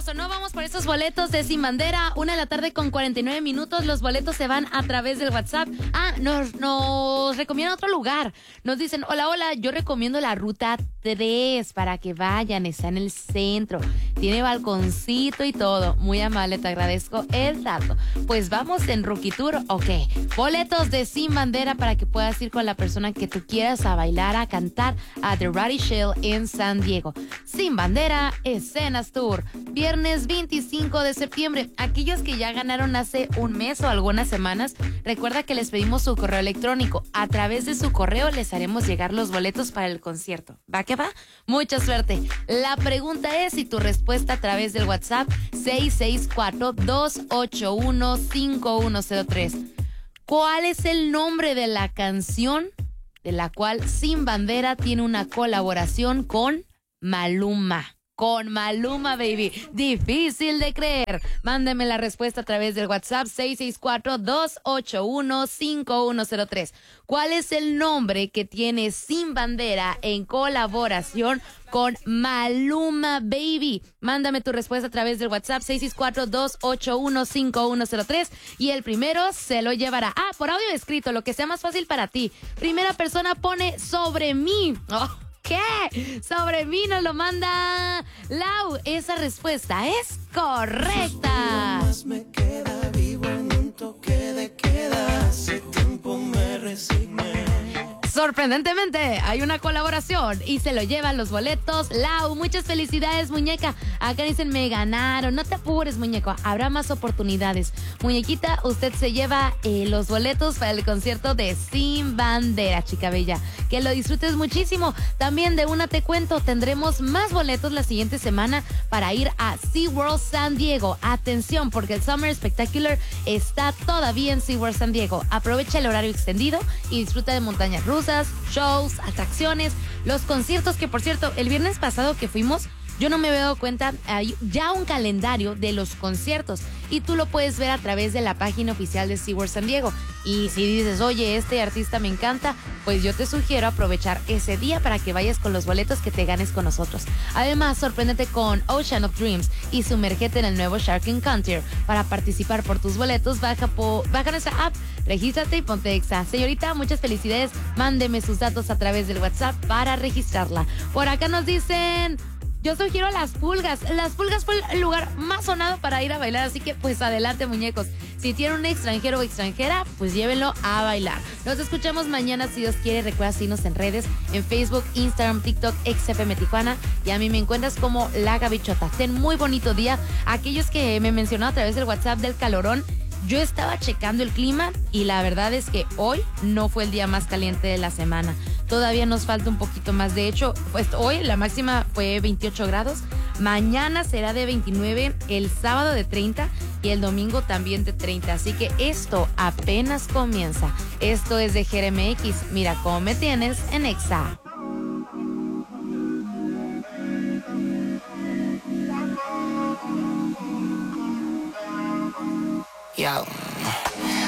¿Vamos o no vamos por estos boletos de Sin Bandera? 1:49 Los boletos se van a través del WhatsApp. Nos recomiendan otro lugar. Nos dicen, hola, yo recomiendo la ruta 3 para que vayan. Está en el centro. Tiene balconcito y todo. Muy amable, te agradezco el dato. Pues vamos en Rookie Tour, ok. Boletos de Sin Bandera para que puedas ir con la persona que tú quieras a bailar, a cantar a The Roddy Shell en San Diego. Sin Bandera, Escenas Tour. Viernes 25 de septiembre. Aquellos que ya ganaron hace un mes o algunas semanas, recuerda que les pedimos su correo electrónico. A través de su correo les haremos llegar los boletos para el concierto. ¿Va que va? Mucha suerte. La pregunta es si tu respuesta a través del WhatsApp 664-281-5103. ¿Cuál es el nombre de la canción de la cual Sin Bandera tiene una colaboración con Maluma? Con Maluma, baby. Difícil de creer. Mándeme la respuesta a través del WhatsApp 664-281-5103. ¿Cuál es el nombre que tiene Sin Bandera en colaboración con Maluma, baby? Mándame tu respuesta a través del WhatsApp 664-281-5103 y el primero se lo llevará. Por audio escrito, lo que sea más fácil para ti. Primera persona pone sobre mí. ¿Qué? Sobre mí nos lo manda Lau. Esa respuesta es correcta. Me queda vivo en un toque de queda. Hace tiempo me resigné. Sorprendentemente, hay una colaboración y se lo llevan los boletos. Lau, muchas felicidades, muñeca. Acá dicen, me ganaron. No te apures, muñeco. Habrá más oportunidades. Muñequita, usted se lleva los boletos para el concierto de Sin Bandera, chica bella. Que lo disfrutes muchísimo. También de una te cuento, tendremos más boletos la siguiente semana para ir a SeaWorld San Diego. Atención, porque el Summer Spectacular está todavía en SeaWorld San Diego. Aprovecha el horario extendido y disfruta de montañas rusas, shows, atracciones, los conciertos, que por cierto, el viernes pasado que fuimos, yo no me había dado cuenta, hay ya un calendario de los conciertos y tú lo puedes ver a través de la página oficial de SeaWorld San Diego. Y si dices, oye, este artista me encanta, pues yo te sugiero aprovechar ese día para que vayas con los boletos que te ganes con nosotros. Además, sorpréndete con Ocean of Dreams y sumérgete en el nuevo Shark Encounter. Para participar por tus boletos, baja nuestra app, regístrate y ponte exa. Señorita, muchas felicidades. Mándeme sus datos a través del WhatsApp para registrarla. Por acá nos dicen, yo sugiero Las Pulgas. Las Pulgas fue el lugar más sonado para ir a bailar, así que pues adelante, muñecos. Si tiene un extranjero o extranjera, pues llévenlo a bailar. Nos escuchamos mañana, si Dios quiere. Recuerda seguirnos en redes, en Facebook, Instagram, TikTok, XFM Tijuana. Y a mí me encuentras como La Gabichota. Ten muy bonito día. Aquellos que me mencionaron a través del WhatsApp del calorón, yo estaba checando el clima y la verdad es que hoy no fue el día más caliente de la semana. Todavía nos falta un poquito más. De hecho, pues hoy la máxima fue 28 grados. Mañana será de 29, el sábado de 30 y el domingo también de 30. Así que esto apenas comienza. Esto es de GRMX. Mira cómo me tienes en Exa. Yo.